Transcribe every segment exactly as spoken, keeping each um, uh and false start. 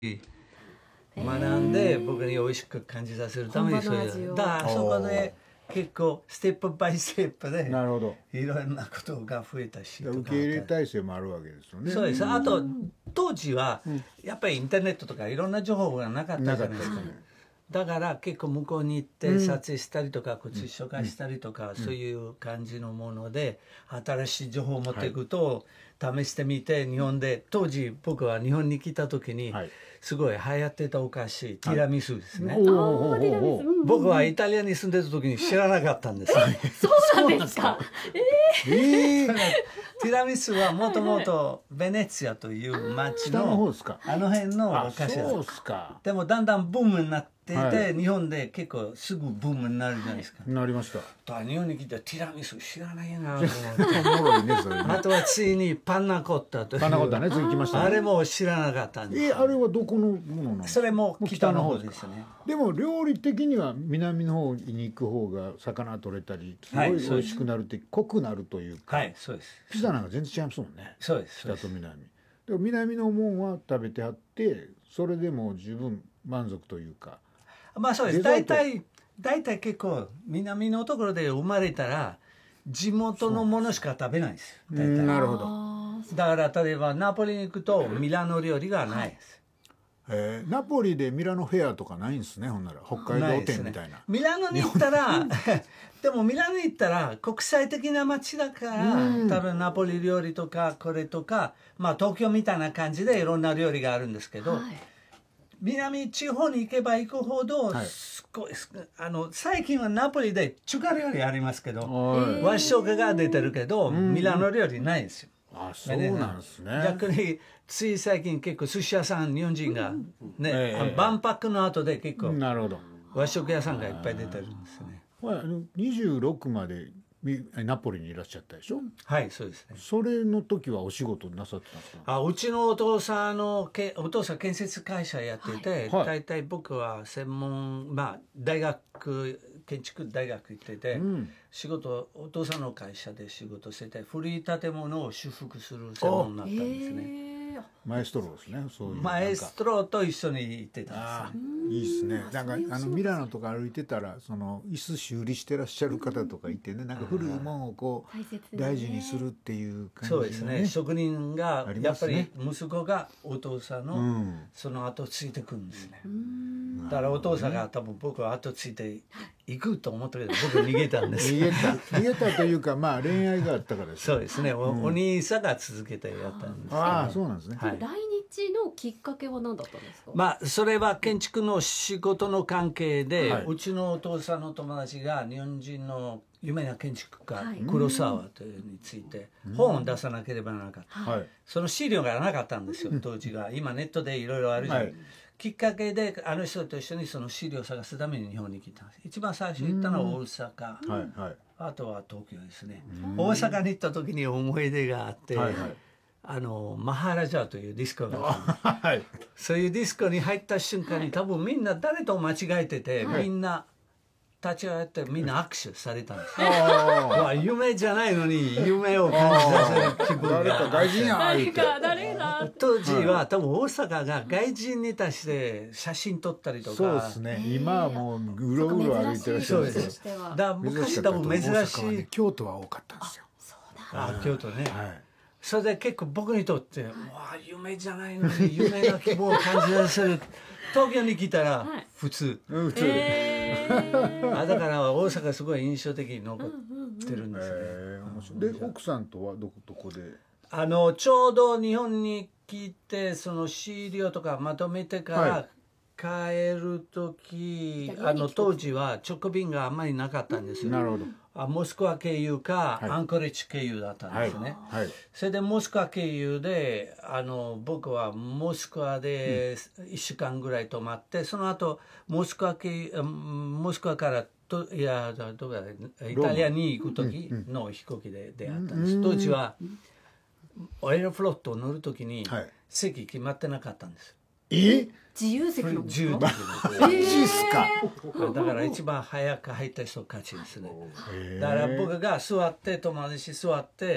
学んで僕に美味しく感じさせるためにそういうだからそこで結構ステップバイステップでなるほどいろんなことが増えたし受け入れ体制もあるわけですよね。 そうです。あと当時はやっぱりインターネットとかいろんな情報がなかったじゃないですか。だから結構向こうに行って撮影したりとか、こっち紹介したりとか、そういう感じのもので新しい情報を持っていくと、試してみて日本で当時僕は日本に来た時にすごい流行ってたお菓子、ティラミスですね。僕はイタリアに住んでた時に知らなかったんです。 そうなんですか。 えー、ティラミスはもともとベネツィアという町のあの辺のお菓子だった。でもだんだんブームになっていて、はい、日本で結構すぐブームになるじゃないですか。 なりました。 だ日本に来てティラミス知らないなと思って。あとはついにパンナコッタという。 パンナコッタね、次来ました、ね。 あれも知らなかったんです。 え、あれはどこのものなの？ それも北の方ですね。 でも料理的には南の方に行く方が魚取れたりすごい美味しくなるって、はい、濃くなるというか。 はい、そうです。 ピザなんか全然違いますもんね。 そうです。 北と南。でも南のもんは食べてあって、それでも十分満足というか。 まあそうです。大体大体結構南のところで生まれたら地元のものしか食べないんですよ。大体。 なるほど。 だから例えばナポリに行くとミラノ料理がないです。 えー、ナポリでミラノフェアとかないんですね。ほんなら北海道店みたいな。 ミラノに行ったらでもミラノに行ったら国際的な街だから多分ナポリ料理とかこれとか、まあ東京みたいな感じでいろんな料理があるんですけど、はい、南地方に行けば行くほど、はい、すごいあの最近はナポリで中華料理ありますけど、和食が出てるけどミラノ料理ないんですよ。 あ、そうなんですね。 逆につい最近結構寿司屋さん日本人がね、えー、万博の後で結構和食屋さんがいっぱい出てるんですね。 にじゅうろくまでナポリにいらっしゃったでしょ。 はい、そうですね。 それの時はお仕事なさってたんですか。 あ、うちのお父さんのけお父さん建設会社やってて、はい、大体僕は専門まあ大学建築大学行ってて、うん、仕事お父さんの会社で仕事してて古い建物を修復する専門になったんですね。 マエストロですね。そういうマエストロと一緒に行ってたんですね。 いいですね。なんかあのミラノとか歩いてたらその椅子修理してらっしゃる方とかいてね、なんか古いものをこう大事にするっていう感じの、ね、 そうですね。職人がやっぱり息子がお父さんのその後ついてくるんですね。うん、だからお父さんが多分僕は後ついていくと思ったけど僕逃げたんです。 逃げた逃げたというかまあ恋愛があったからです。 そうですね。お、うん、お兄さんが続けてやったんですけど。 ああ、そうなんですね。 はい、来日のきっかけは何だったんですか。 まあそれは建築の仕事の関係で、はい、うちのお父さんの友達が日本人の有名な建築家、はい、黒沢というについて本を出さなければならなかった、はい、その資料がなかったんですよ当時が。今ネットでいろいろあるじゃない、はい、きっかけであの人と一緒にその資料を探すために日本に来たんです。一番最初に行ったのは大阪、はいはい、あとは東京ですね。大阪に行った時に思い出があって、はいはい、あのマハラジャーというディスコがあった、はい、そういうディスコに入った瞬間に多分みんな誰と間違えてて、はい、みんな立ち上がってみんな握手されたんです。まあ夢じゃないのに夢を感じさせる気分が。 誰か外人や誰か誰が当時は多分大阪が外人に対して写真撮ったりとか。 そうですね。今はもううろうろ歩いてらっしゃるんです。 だから昔多分珍しい、 ね、京都は多かったんですよ。 あ、そうだ。 あ、京都ね。はい、それで結構僕にとって、はい、わあ夢じゃないのに夢の希望を感じさせる。東京に来たら普通、はい、普通、えー、あだから大阪すごい印象的に残ってるんですね。 えー、面白い。で奥さんとはどこどこであのちょうど日本に来てその資料とかまとめてから帰る時、はい、あの当時は直便があんまりなかったんですよ。 なるほど。 あモスクワ経由か、はい、アンコレッジ経由だったんですね、はいはい、それでモスクワ経由であの僕はモスクワでいっしゅうかんぐらい泊まって、うん、その後モスクワ経由モスクワからといやどうだイタリアに行く時の飛行機で出会ったんです、うん、当時はエアロフロットを乗る時に席決まってなかったんです。 え自由席の自由席マジっすか。 だから一番早く入った人勝ちですね。だから僕が座って友達座って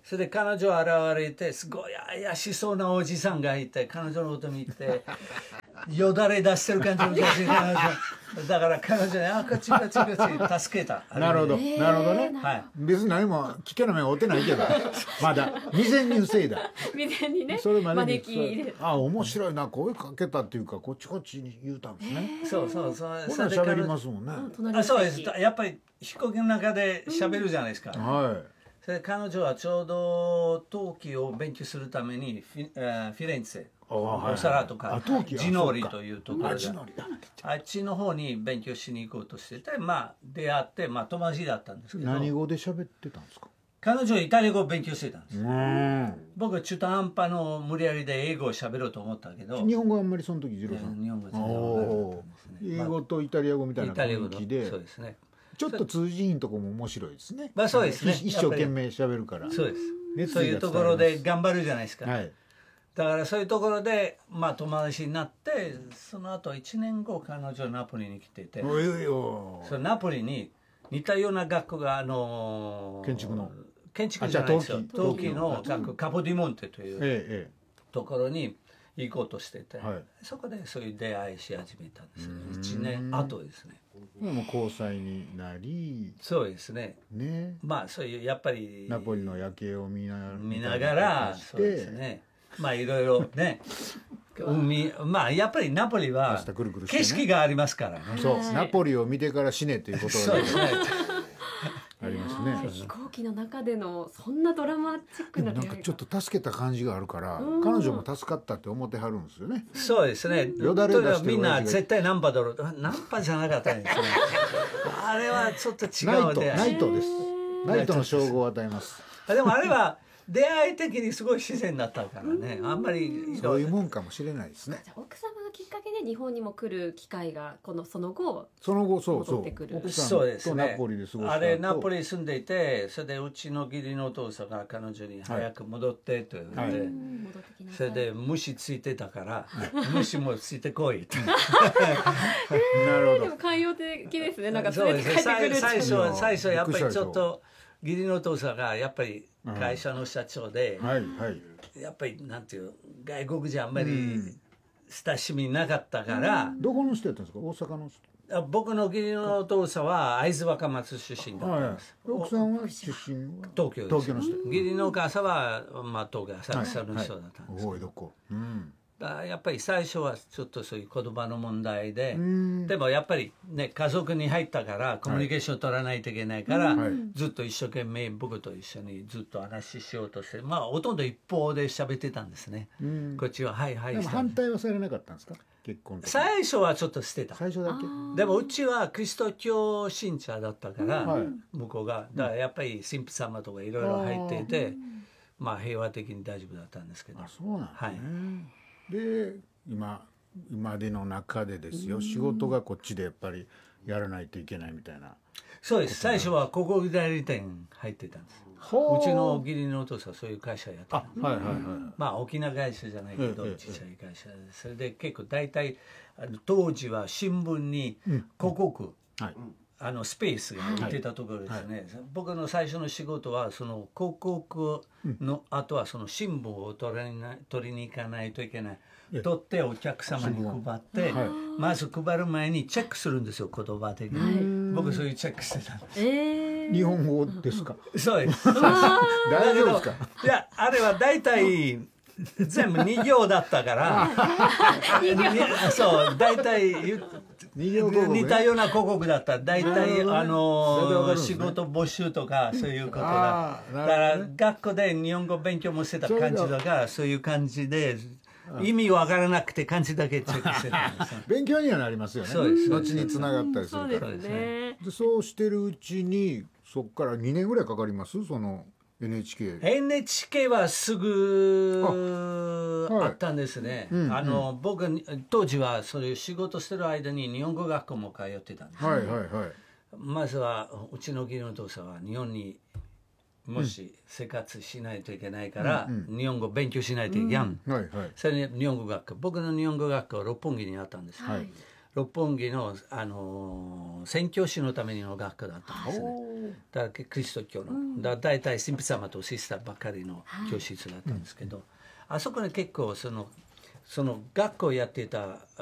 それで彼女現れてすごい怪しそうなおじさんがいて彼女のこと見てよだれ出してる感じの写真彼女だから彼女にあこっちこっちこっち助けた。 なるほど、なるほどね、 はい、 別に何も危険な目が負ってないけどまだ未然に防いだ未然にねそれまでに招き入れあ面白いな声かけたっていうかこっちこっちに言うたんですね。 そうそうそうこんなん喋りますもんね。 あそうですやっぱり飛行機の中で喋るじゃないですか、 はい。 それで彼女はちょうど陶器を勉強するためにフィ、えーフィレンツェお皿とか地のりというところであっちの方に勉強しに行こうとしててまあ出会ってまあ友達だったんですけど何語で喋ってたんですか。 彼女はイタリア語を勉強してたんです。 うん僕は中途半端の無理やりで英語を喋ろうと思ったけど日本語はあんまりその時次郎さん日本語は全然わからなかったんですね。 英語とイタリア語みたいなイタリア語の雰囲気でそうですねちょっと通じひんとこも面白いですね。 まあそうですね一生懸命喋るからそうです熱意が伝わりますそういうところで頑張るじゃないですか、 はい。 だからそういうところでまあ友達になってその後いちねんご彼女はナポリに来てておいおいおそのナポリに似たような学校があのー建築の建築じゃないですよあじゃあ陶器の学校カポディモンテというええところに行こうとしてて、 はいそこでそういう出会いし始めたんですよいちねん後ですね。 ええもう交際になりそうですねねまあそういうやっぱりナポリの夜景を見な見ながらしてそうですねまあいろいろね海まあやっぱりナポリは明日くるくるしてね景色がありますからね。 そうナポリを見てから死ねということがそうですねありますはいね。 飛行機の中でのそんなドラマチックでもな出会いがなんかちょっと助けた感じがあるからうん彼女も助かったって思ってはるんですよね。 そうですね。 よだれ出してるみんな絶対ナンパだろうと。ナンパじゃなかったんですね。あれはちょっと違ナイトうで。 ナイトです。ナイトの称号を与えます。 でもあれは出会い的にすごい自然だったからね。あんまりそういうもんかもしれないですね。 じゃあ奥様がきっかけで日本にも来る機会がこのその後その後そうそう戻ってくる奥さそうんですとナねポリで過ごしたあれナポリリに住んでいてそれでうちの義理のお父さんが彼女に早く戻ってと言って、 はいうん戻ってきなさいそれで虫ついてたから虫もついてこいってなるほどでも寛容的ですねなんかそう連れですねて帰ってくる最最初は最初はやっぱりちょっびっくりしたでしと義理のお父さんがやっぱり会社の社長で、 はいはいやっぱりなんていう外国じゃあんまりうん親しみなかったから、 どこの人やったんですか大阪の人。 あ僕の義理のお父さんは会津若松出身だったんです、 はい、奥さんは出身は東京です東京の人。 義理のお母さんは、まあ、東京浅草の人だったんですけど、 おいどこ。うん。 だからやっぱり最初はちょっとそういう言葉の問題で、 うんでもやっぱりね家族に入ったからコミュニケーションを取らないといけないから、 はいずっと一生懸命僕と一緒にずっと話しようとしてまあほとんど一方で喋ってたんですね、 うんこっちははいはいでもした反対はされなかったんですか結婚とか。 最初はちょっと捨てた最初だけ。 でもうちはキリスト教信者だったから、 はい向こうがだからやっぱり神父様とかいろいろ入っていて、まあ平和的に大丈夫だったんですけどあそうなんですね。 はいで今今での中でですよ仕事がこっちでやっぱりやらないといけないみたいな。 そうです最初は広告代理店入ってたんですほうちの義理のお父さんはそういう会社やってあたはいはいはい。 まあ大きな会社じゃないけどええ小さい会社でそれで結構大体あの当時は新聞に広告、 はい。 あのスペースが売ってたところですね、僕の最初の仕事はその広告の後はその新聞を取りな取りに行かないといけない取ってお客様に配って、 はいまず配る前にチェックするんですよ言葉的に、僕そういうチェックしてたんですえー日本語ですか。 そうです大丈夫ですか。 いやあれは大体全部に行だったからにそう大体二行広告ね似たような広告だったら大なる体、 ほどねあ大体わかるんですねの仕事募集とかそういうことあーだだからなるほどね学校で日本語勉強もしてた感じだからそういう感じで意味わからなくて漢字だけチェックしてたんですよ勉強にはなりますよね。 そうです後に繋がったりすそうるから。 ですねでそうしてるうちにそこからにねんぐらいかかりますその エヌエイチケー。 エヌエイチケー はすぐあはいあったんですね、 うんあの僕当時はそういう仕事してる間に日本語学校も通ってたんです、 はいはいはい。 まずはうちの義理のお父さんは日本にもし生活しないといけないから、 うん日本語勉強しないといけない、 はいはい。 それに日本語学校僕の日本語学校は六本木にあったんです、 はい六本木の、あのー宣教師のための学校だったんですねだクリスト教の、うん、だ大体神父様とシスターばかりの教室だったんですけど、はい、あそこに結構そのその学校やっていた